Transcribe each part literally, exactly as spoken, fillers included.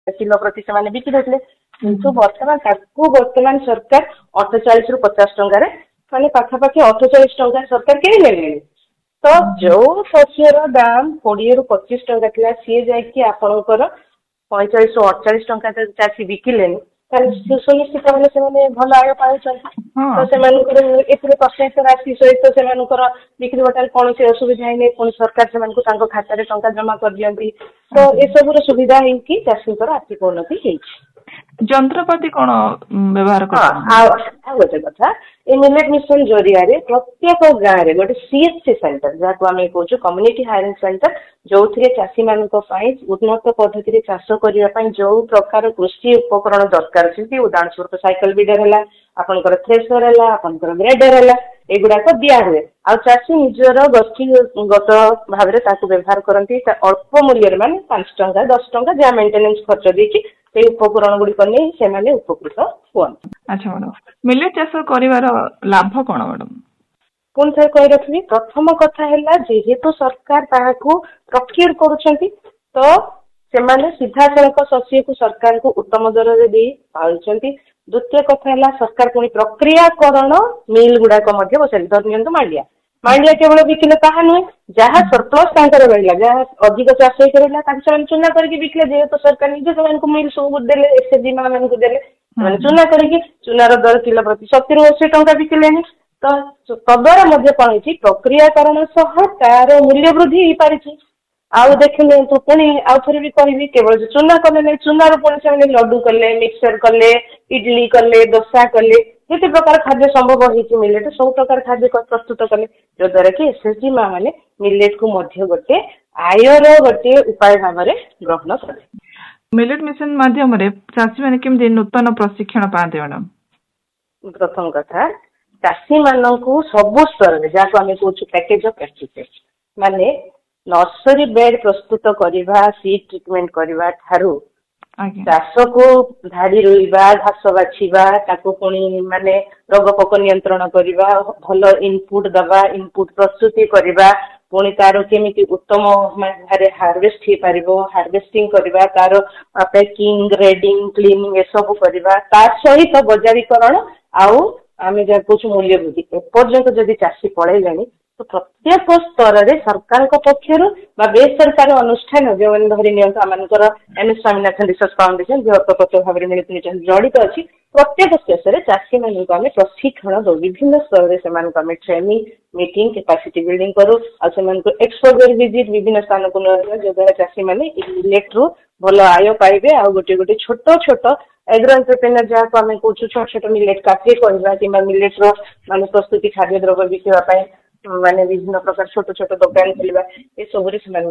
Kilo प्रति से बिकी देते किंतु बर्तमान ताकू बर्तमान सरकार अड़तालीस रु पचास टंकार माने पाखापाखि अड़तालीस टंकार सरकार कहीं नेले तो जो शस्यर दाम कोड़े रु पच्चीस टंका था सी जाकि आपणकर पैंतालीस रु अड़तालीस टंका चाषी बिकिले सुनिश्चित भाव से भल आय पाई तो से प्रत्यक्ष राशि सहित से बिक्री बटार कौन से असुविधा है पुणी सरकार से खाता टंका जमा कर दिखती तो यू सुविधा है चाषी आर्थिक उन्नति जंत्रपाति कौन व्यवहार गोटे कथा ये मिलेट मिशन जरिया प्रत्येक गाँव में गोटे सीएचसी सेंटर जहाँ को आम कहूँ कम्युनिटी हायरिंग सेंटर जो चाषी मान उन्नत पद्धति चाष करने जो प्रकार कृषि उपकरण दरकार उदाहरण स्वरूप साइकिल बिडर है आपंकर थ्रेसर है आपंकर ग्रेडर है एगुड़ाक दिया हुए आ चाषी निजर गोष्ठीगत भाव में व्यवहार करती अल्प मूल्य मान पांच टंका दस टंका जहाँ मेंटेनेंस खर्च देकी से उपकरण गुड़िक नहीं से उपकृत हुआ। अच्छा मैडम मिलेट चाष कर लाभ कौन मैडम पुणी थे कही रखी प्रथम कथा है जेहेतु सरकार प्रक्रिया करुँच तो से सीधा सड़क शस्य को सरकार को उत्तम दर दे पार्टी द्वितीय कथा है सरकार पुणी प्रक्रियाकरण मिल गुड़ाक बसाई धरनी मांडिया मांडिया केवल बिकिले ताहा नुहे जहाँ सरप्लस रहा जहाँ अधिक चाष होता चूना करके बिकिले जेहेतु सरकार निजे से मिल सब देले एसएचजी माँ मान देले चूना करके चूनार दर किलो प्रति सत्तर रु अशी टंका बिकिले तो तद्वारा कौन है प्रक्रियाकरण सह तार मूल्य वृद्धि हो पारी आउ देखिए तो पुणी आउ थे भी कह केवल चूना कले ना चूनार पुणी से लड्डू कले मिक्सचर कले इडली कले डोसा कले जिते प्रकार खाद्य संभव हो मिलेट सब प्रकार खाद्य प्रस्तुत कले जो द्वारा कि एसएचजी माँ मैंने मिलेट को गोटे आयर गोटे उपाय भाव में ग्रहण करे। मिलेट मिशन माध्यम चाषी मैंने केमती नूतन प्रशिक्षण पाते मैडम प्रथम कथा चाषी मान सबु स्तर में जहाँ को आम कहूँ पैकेज ऑफ प्रैक्टिस माने नर्सरी बेड प्रस्तुत करवा सीड ट्रिटमेंट करवा ठारू चाष को धाड़ी रोइबा घास बाछिबा ताको पुणी माने रोग पोक नियंत्रण करवा भल इनपुट दबा इनपुट प्रस्तुति करवा पुणी तार केमिति उत्तम भाव हार्वेस्ट हो पार हार्वेस्टिंग करवा तार पैकिंग ग्रेडिंग क्लीनिंग ए सब करवा तार सहित बजारीकरण आउ आम जहाँ कहूँ मूल्य वृद्धि एपर्यंत जदि चाषी पलैलानी तो प्रत्येक स्तर में सरकार पक्षर बेसरकार अनुष्ठान जो धरी Nimkar M S Swaminathan research foundation जो अर्थपत्र भाव में जड़ित अच्छी प्रत्येक स्टेज में चाषी मान आम प्रशिक्षण दो विभिन्न स्तर में से ट्रेनिंग मीटिंग कैपेसिटी बिल्डिंग करूँ एक्सपोजर विजिट विभिन्न स्थान को जो द्वारा चाषी मैंने मिलेट रु भल आय पाइबे आ गोटे गोटे छोट छोट एग्रो एंटरप्रेन्योर जहाँ को आम कहूँ छोट छोट मिलेट काफे करवा कि मिलेट मान प्रस्तुति खाद्य द्रव्य बिकवाई माने विभिन्न प्रकार छोट छोट दुकान खोलवा ये सब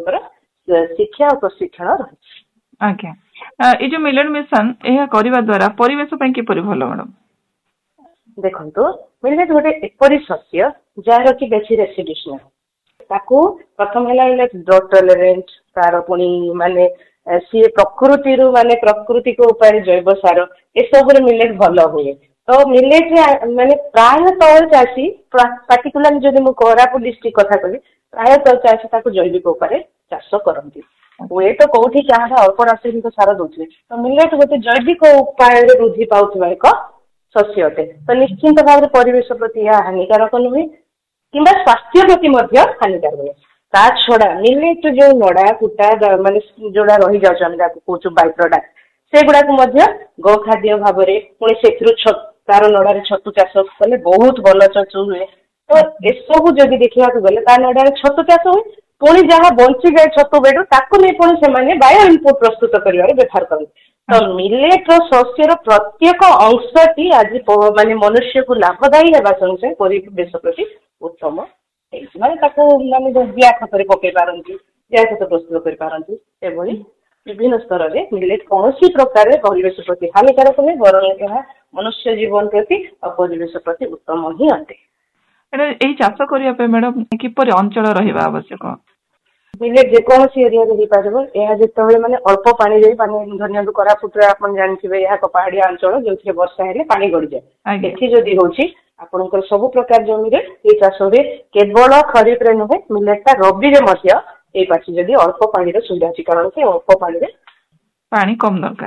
शिक्षा और प्रशिक्षण रही। आज्ञा ये जो मिलेट मिशन यह करने द्वारा परिवेश किपरि भल मैडम देखो मिलेट गोटे एपरी शस्य जार कि बेसी रेसिड्यूज ना ताकू प्रथम है ड्रॉट टॉलरेंट तार पुणी माने सी प्रकृति रु माने प्रकृति को उपाय जैव सार ए सब मिलेट भल हुए तो मिलेट माने प्राय तौर चाषी पार्टिकुलर जदि मु कोरापुट डिस्ट्रिक्ट कथा कही प्राय तौर चाषी जैविक उपाय चाष करती हुए तो कौटी क्या अल्प रासायनिक सार दौले तो मिलेट गोटे जैविक उपाय वृद्धि पाउथि एक शस्य अटे तो निश्चिंत भाव परिवेश प्रति यह हानिकारक नुहे कि स्वास्थ्य प्रति हानिकारक हुए ता छड़ा मिलेट जो नड़ा कुटा माने जोड़ा रही जाऊँ कहूँ बाई प्रडक्ट से गुड़ाक गो खाद्य भाव में पुणी से तार नड़ारे छतु चाष कले बहुत भल चाष हुए तो एसबू जदि देखा गले तार नड़ारे छतु चाष हुए पुणी जहाँ बंची जाए छतु बेडू ताकू नहीं पुणी से बायो इनपुट प्रस्तुत कर व्यवहार करते तो मिलेट शस्यर प्रत्येक अंशटी आज माने मनुष्य को लाभदायी होगा संगे परिवेश प्रति उत्तम माने दिया खत पकई पारती दिया खत प्रस्तुत कर पारती विभिन्न स्तर में मिलेट कौन प्रकार परिवेश प्रति हानिकारक हुए बर यह मनुष्य जीवन प्रति और परिवेश प्रति उत्तम ही अटे। चाष करने मैडम किपर अंचल रहा आवश्यक मिलेट जेकोसी एरिया हो पार यह जो मैंने अल्प पानी धनिया कोरापुट आप जानते हैं पहाड़िया अंचल जो वर्षा हेले पानी गड़ी जाए ये जदि हूँ आपंकर सब प्रकार जमी ये चाष हुए केवल खरीफ रे नुहे मिलेटा रबी रे ये पाची जदि अल्प पानी सुविधा अच्छी कारण से अल्प पानी पानी कम दरकार।